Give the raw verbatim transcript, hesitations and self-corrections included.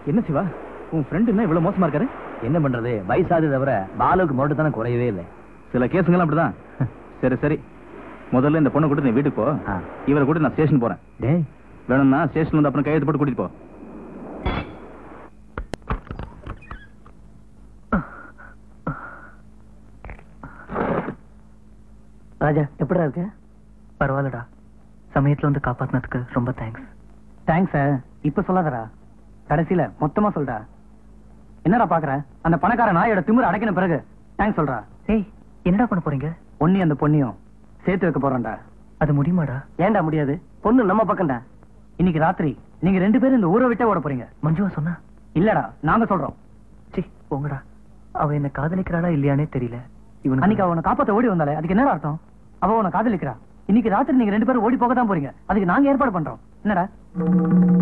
என்ன சிவா, உன் ஃப்ரெண்ட் என்ன இவ்வளவு மோசமா இருக்காரு? என்ன பண்றது, வயசாது தவிர பாலுக்கு மொட்டை தானே குறையவே இல்லை. சில கேஸுங்கெல்லாம் அப்படிதான். சரி சரி, முதல்ல இந்த பொண்ணை கூட்டு நீ வீட்டுக்கு போ. இவரை கூட்டு நான் ஸ்டேஷன் போறேன். டேய், வேணும்னா ஸ்டேஷன் வந்து அப்புறம் கையெழுத்து போட்டு கூட்டிட்டு போ. ராஜா எப்படிடா இருக்க? பரவாயில்லடா, சமயத்துல வந்து காப்பாத்தினதுக்கு ரொம்ப தேங்க்ஸ். தேங்க்ஸ் இப்ப சொல்லாதடா, கடைசியில மொத்தமா சொல்றா. என்னடா பாக்குற, அந்த பணக்கார நாயோட திமிர அடைக்கின பிறகு தேங்க்ஸ் சொல்றா. ஏய், என்னடா பண்ண போறீங்க? ஒன்னி அந்த பொண்ணையும் சேர்த்து வைக்க போறோம்டா. அது முடியுமாடா? ஏன்டா முடியாது, பொண்ணு நம்ம பக்கம்டா. இன்னைக்கு ராத்திரி நீங்க ரெண்டு பேரும் இந்த ஊரை விட்டே ஓட போறீங்க. மஞ்சுவா சொன்னா? இல்லடா, நாங்க சொல்றோம். சி போங்கடா, அவ என்ன காதலிக்கிறாளா இல்லையானே தெரியல. இவன் அன்னைக்கு அவனை காப்பாத்த ஓடி வந்தாலே அதுக்கு என்ன அர்த்தம்? அவ உன காதலிக்கிறா. இன்னைக்கு ராத்திரி நீங்க ரெண்டு பேரும் ஓடி போக தான் போறீங்க. அதுக்கு நாங்க ஏற்பாடு பண்றோம். என்னடா